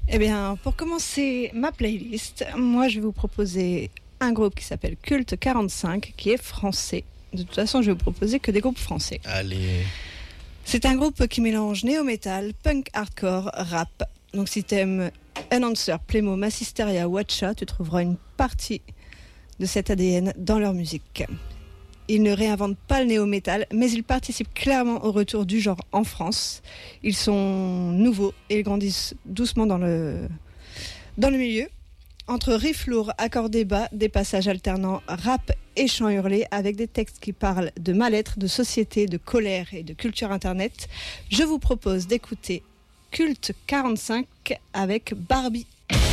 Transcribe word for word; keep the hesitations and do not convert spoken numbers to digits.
Eh bien, pour commencer ma playlist, moi je vais vous proposer un groupe qui s'appelle Culte quarante-cinq, qui est français. De toute façon, je vais vous proposer que des groupes français. Allez. C'est un groupe qui mélange néo-metal, punk hardcore, rap. Donc si t'aimes Enhancer, Playmo, Massisteria, Watcha, tu trouveras une partie de cet A D N dans leur musique. Ils ne réinventent pas le néo-metal, mais ils participent clairement au retour du genre en France. Ils sont nouveaux et ils grandissent doucement dans le, dans le milieu. Entre riffs lourds, accordés bas, des passages alternants, rap et chants hurlés, avec des textes qui parlent de mal-être, de société, de colère et de culture internet, je vous propose d'écouter Culte quarante-cinq avec Barbie.